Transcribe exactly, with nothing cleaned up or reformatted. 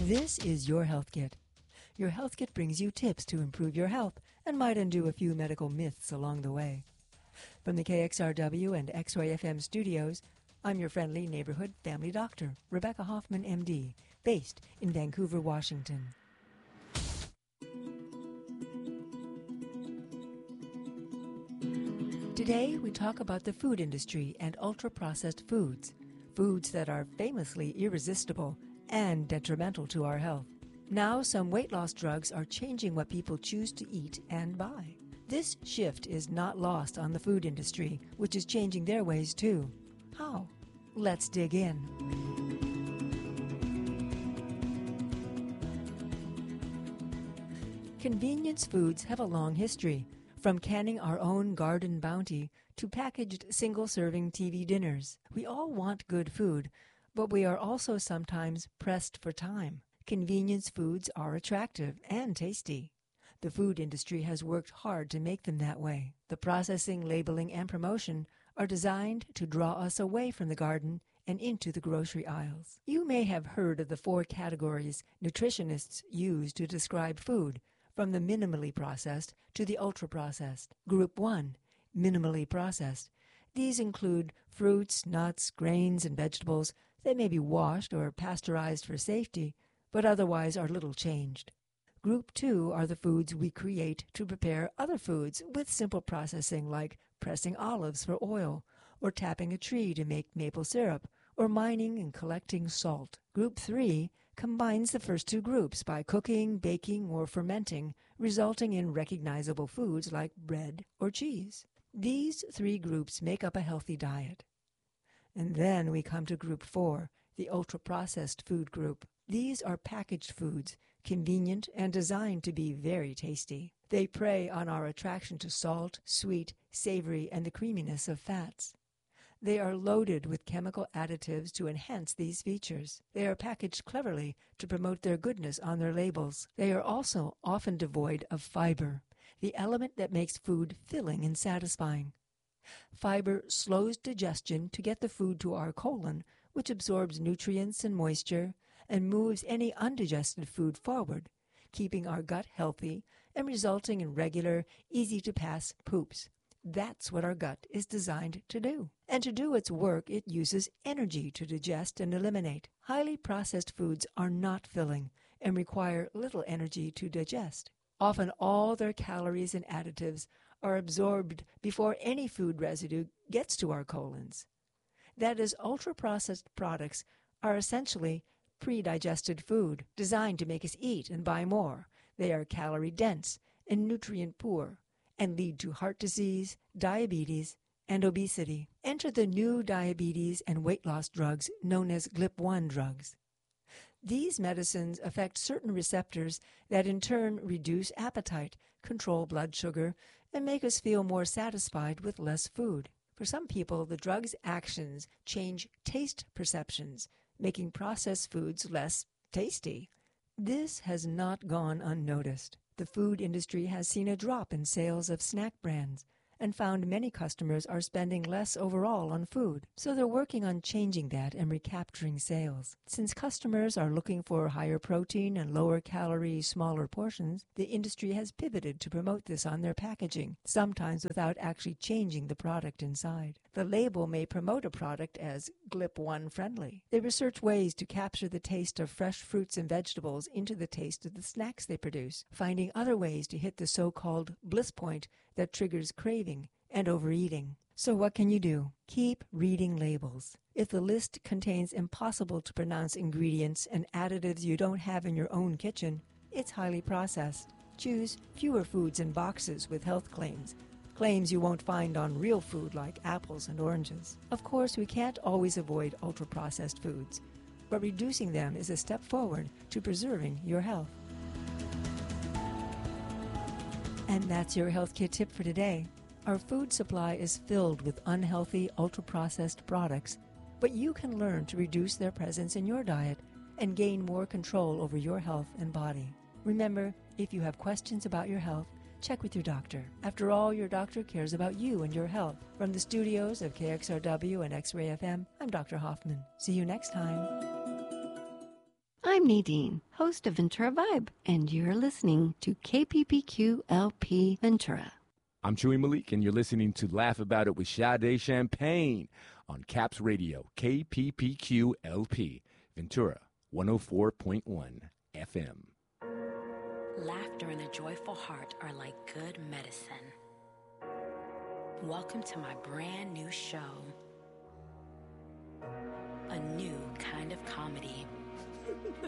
This is your Health Kit. Your Health Kit brings you tips to improve your health and might undo a few medical myths along the way. From the K X R W and X-Ray F M studios, I'm your friendly neighborhood family doctor, Rebecca Hoffman, M D, based in Vancouver, Washington. Today, we talk about the food industry and ultra-processed foods, foods that are famously irresistible and detrimental to our health. Now, some weight loss drugs are changing what people choose to eat and buy. This shift is not lost on the food industry, which is changing their ways too. How? Let's dig in. Convenience foods have a long history, from canning our own garden bounty to packaged single-serving T V dinners. We all want good food, but we are also sometimes pressed for time. Convenience foods are attractive and tasty. The food industry has worked hard to make them that way. The processing, labeling, and promotion are designed to draw us away from the garden and into the grocery aisles. You may have heard of the four categories nutritionists use to describe food, from the minimally processed to the ultra-processed. Group one, minimally processed. These include fruits, nuts, grains, and vegetables that may be washed or pasteurized for safety, but otherwise are little changed. Group two are the foods we create to prepare other foods with simple processing like pressing olives for oil, or tapping a tree to make maple syrup, or mining and collecting salt. Group three combines the first two groups by cooking, baking, or fermenting, resulting in recognizable foods like bread or cheese. These three groups make up a healthy diet. And then we come to Group four, the ultra-processed food group. These are packaged foods, convenient and designed to be very tasty. They prey on our attraction to salt, sweet, savory, and the creaminess of fats. They are loaded with chemical additives to enhance these features. They are packaged cleverly to promote their goodness on their labels. They are also often devoid of fiber, the element that makes food filling and satisfying. Fiber slows digestion to get the food to our colon, which absorbs nutrients and moisture and moves any undigested food forward, keeping our gut healthy and resulting in regular, easy-to-pass poops. That's what our gut is designed to do. And to do its work, it uses energy to digest and eliminate. Highly processed foods are not filling and require little energy to digest. Often all their calories and additives are absorbed before any food residue gets to our colons. That is, ultra-processed products are essentially pre-digested food, designed to make us eat and buy more. They are calorie-dense and nutrient-poor, and lead to heart disease, diabetes, and obesity. Enter the new diabetes and weight loss drugs known as G L P one drugs. These medicines affect certain receptors that in turn reduce appetite, control blood sugar, and make us feel more satisfied with less food. For some people, the drug's actions change taste perceptions, making processed foods less tasty. This has not gone unnoticed. The food industry has seen a drop in sales of snack brands and found many customers are spending less overall on food. So they're working on changing that and recapturing sales. Since customers are looking for higher protein and lower calorie, smaller portions, the industry has pivoted to promote this on their packaging, sometimes without actually changing the product inside. The label may promote a product as G L P one friendly. They research ways to capture the taste of fresh fruits and vegetables into the taste of the snacks they produce, finding other ways to hit the so-called bliss point that triggers craving and overeating. So what can you do? Keep reading labels. If the list contains impossible to pronounce ingredients and additives you don't have in your own kitchen, it's highly processed. Choose fewer foods in boxes with health claims, claims you won't find on real food like apples and oranges. Of course, we can't always avoid ultra-processed foods, but reducing them is a step forward to preserving your health. And that's your Health Kit tip for today. Our food supply is filled with unhealthy, ultra-processed products, but you can learn to reduce their presence in your diet and gain more control over your health and body. Remember, if you have questions about your health, check with your doctor. After all, your doctor cares about you and your health. From the studios of K X R W and X-Ray F M, I'm Doctor Hoffman. See you next time. I'm Nadine, host of Ventura Vibe, and you're listening to K P P Q L P Ventura. I'm Chewy Malik, and you're listening to Laugh About It with Sade Champagne on Caps Radio, K P P Q L P, Ventura, one oh four point one F M. Laughter and a joyful heart are like good medicine. Welcome to my brand new show, a new kind of comedy.